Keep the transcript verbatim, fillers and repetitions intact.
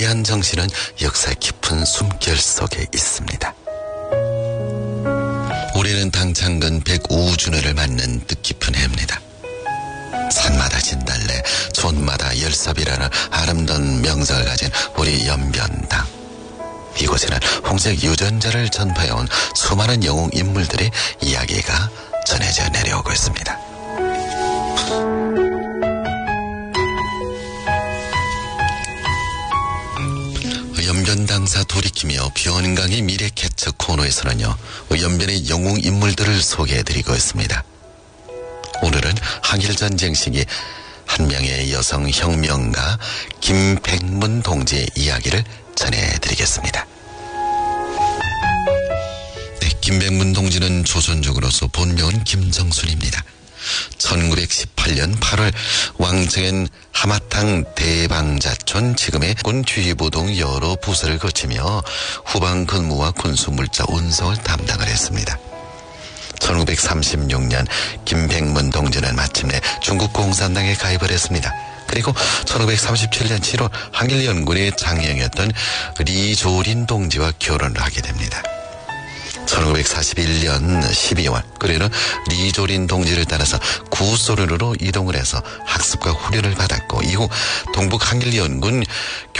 위대한 정신은 역사의 깊은 숨결 속에 있습니다. 올해는 당창근 백오 주년을 맞는 뜻깊은 해입니다. 산마다 진달래, 촌마다 열삽이라는 아름다운 명성을 가진 우리 연변당. 이곳에는 홍색 유전자를 전파해온 수많은 영웅 인물들의 이야기가 전해져 내려오고 있습니다. 연변당사 돌이키며 변강의 미래 개척 코너에서는요, 연변의 영웅 인물들을 소개해드리고 있습니다. 오늘은 한일전쟁 시기 한 명의 여성 혁명가 김백문 동지의 이야기를 전해드리겠습니다. 네, 김백문 동지는 조선족으로서 본명은 김정순입니다. 천구백십팔 년 팔월 왕정엔 하마탕 대방자촌 지금의 군주의보동 여러 부서를 거치며 후방 근무와 군수물자 운송을 담당을 했습니다. 천구백삼십육 년 김백문 동지는 마침내 중국 공산당에 가입을 했습니다. 그리고 천구백삼십칠 년 칠월 한길연군의 장령이었던 리조린 동지와 결혼을 하게 됩니다. 천구백사십일 년 십이월 그리는 리조린 동지를 따라서 구소련으로 이동을 해서 학습과 훈련을 받았고, 이후 동북 한길연군